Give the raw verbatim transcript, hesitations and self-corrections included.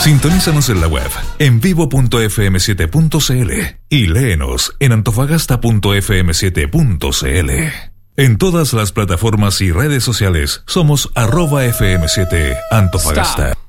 Sintonízanos en la web en vivo punto efe eme siete punto ce ele y léenos en antofagasta punto efe eme siete punto ce ele. En todas las plataformas y redes sociales somos arroba efe eme siete Antofagasta. Stop.